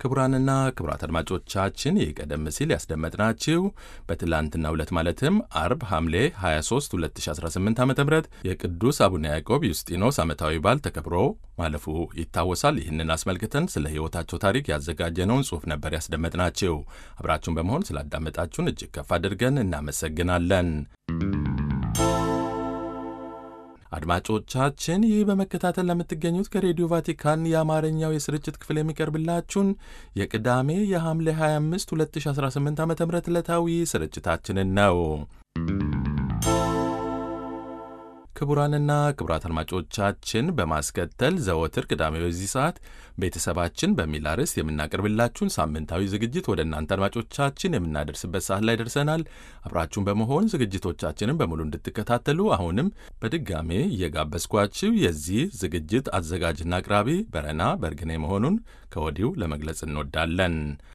ክቡራንና ክቡራት አድማጮቻችን የቀደም ሲል ያስደመጥናችሁ በትላንትናው ዕለት ማለትም አርብ ሐምሌ 23 2018 ዓ.ም የቅዱስ አቡነ ያዕቆብ ዩስጢኖስ ዓመታዊ በዓል ተከብሮ ማለፉ ይታወሳል። ይህንን አስመልክተን ስለ ሕይወታቸው ታሪክ ያዘጋጀነውን ጽሑፍ ነበር ያስደመጥናችሁ። አብራችሁን በመሆን ስላዳመጣችሁን እጅግ ከፍ አድርገን እናመሰግናለን። አድማጮቻችን ይህ በመከታተል ለምትገኙት ከሬዲዮ ቫቲካን የአማርኛው የስርጭት ክፍል የሚቀርብላችሁን የቅዳሜ የሐምሌ 25 2018 ዓ.ም ዕለታዊ ስርጭታችንን ነው። ክቡራንና ክቡራት አድማጮቻችን በማስከተል ዘወትር ቅዳሜ በዚህ ሰዓት ቤተሰባችን በሚል ርዕስ የምናቀርብላችሁን ሳምንታዊ ዝግጅት ወደ እናንተ አድማጮቻችን የምናደርስበት ሰዓት ላይ ደርሰናል። አብራችሁን በመሆን ዝግጅቶቻችንን በሙሉ እንድትከታተሉ አሁንም በድጋሜ እየጋበዝኳችሁ የዚህ ዝግጅት አዘጋጅና አቅራቢ በረና በርግኔ መሆኑን ከወዲሁ ለመግለጽ እንወዳለን።